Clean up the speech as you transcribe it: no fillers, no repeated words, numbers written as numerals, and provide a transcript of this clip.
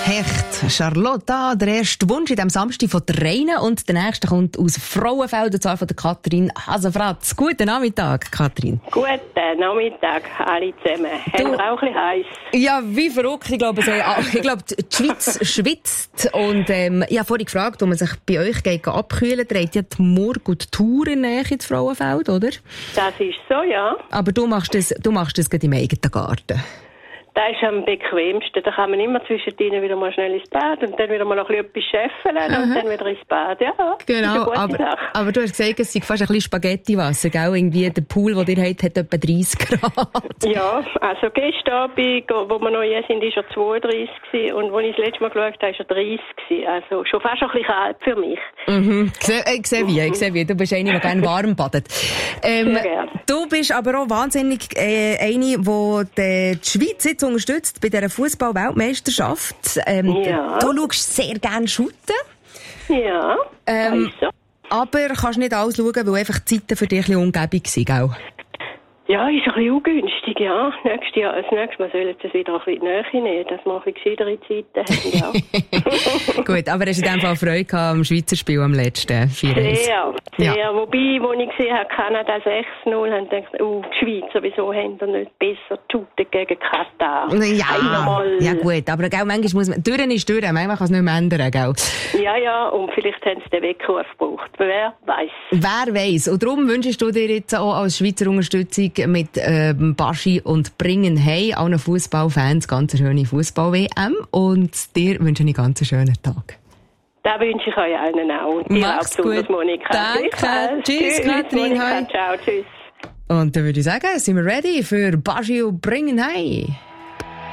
Hecht, Charlotta, der erste Wunsch in diesem Samstag von der Reine und der nächste kommt aus Frauenfeld, und zwar von der Katrin Hasenfratz. Guten Nachmittag, Katrin. Guten Nachmittag, alle zusammen. Haben wir auch ein bisschen heiß? Ja, wie verrückt. Ich glaube, die Schweiz schwitzt. Und ich habe vorhin gefragt, ob man sich bei euch geht abkühlen. Ihr habt ja die Murg und die Thur in Nähe ins Frauenfeld, oder? Das ist so, ja. Aber du machst das gerade im eigenen Garten. Das ist am bequemsten. Da kann man immer zwischendrin wieder mal schnell ins Bad und dann wieder mal noch etwas scheffeln und dann wieder ins Bad. Ja, genau, aber du hast gesagt, es sei fast ein bisschen Spaghettiwasser, gell? Irgendwie der Pool, den ihr habt, hat etwa 30 Grad. Ja, also gestern Abend, wo wir noch hier sind, war er 32 gewesen, und als ich das letzte Mal geschaut habe, war er 30 gewesen. Also schon fast ein bisschen kalt für mich. Mhm. Ich sehe wie. Du bist eine, die gerne warm badet. Du bist aber auch wahnsinnig eine, die Schweiz jetzt unterstützt bei dieser Fußball-Weltmeisterschaft. Ja. Du schaust sehr gerne shooten. Ja, das ist so. Aber kannst nicht alles schauen, weil einfach die Zeiten für dich ein bisschen ungebig waren, gell? Ja, ist ein bisschen ungünstig, ja. Das nächste Mal sollen sie es wieder ein bisschen näher nehmen, dass wir ein bisschen gescheitere Zeiten haben, ja. Gut, aber hast du in dem Fall Freude gehabt am Schweizer Spiel am letzten 4-1? Sehr. Ja. Wobei, als ich gesehen habe, Kanada 6-0, habe ich gedacht, die Schweiz sowieso haben wir nicht besser shooten gegen Katar. Ja gut, aber gell, manchmal muss man, Türen ist Türen, manchmal kann es nicht mehr ändern, gell? Ja, und vielleicht haben sie den Weckruf gebraucht. Wer weiss. Wer weiss. Und darum wünschst du dir jetzt auch als Schweizer Unterstützung mit Baschi und Bringen hey allen Fußballfans ganz eine schöne Fußball-WM und dir wünsche ich einen ganz schönen Tag. Das wünsche ich euch allen auch. Und dir Mach's auch gut. Monika. Danke. Tschüss, Katrin. Monika. Ciao, tschüss. Und dann würde ich sagen, sind wir ready für Baschi und Bringen hey.